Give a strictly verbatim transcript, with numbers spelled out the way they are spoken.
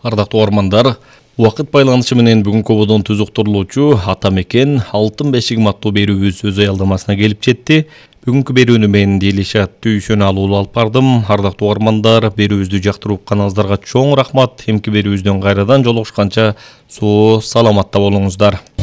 Ардактуу угармандар, убакыт байланышы менен бүгүнкү ободон түз уктурулуучу Ата мекен алтын бешигим аттуу берүүбүз өз аялдамасына келип жетти. Бүгүнкү берүүнү мен Делишат Түйшөн алуулу алып бардым. Ардактуу угармандар, берүүбүздү жактырып укканыңыздарга чоң рахмат. Эмки берүүбүздөн кайрадан жолугушканча соо саламатта болуңуздар.